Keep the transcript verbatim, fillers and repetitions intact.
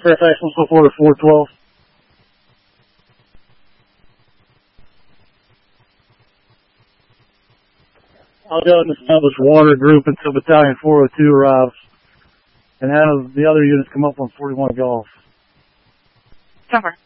Fairfax, let's go forward to four twelve. I'll go and establish water group until Battalion four oh two arrives. And have the other units come up on forty-one Golf. Cover.